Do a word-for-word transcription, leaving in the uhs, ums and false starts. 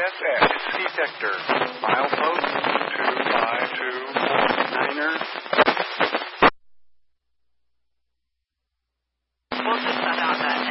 S X detector. Milepost two five two four. Niner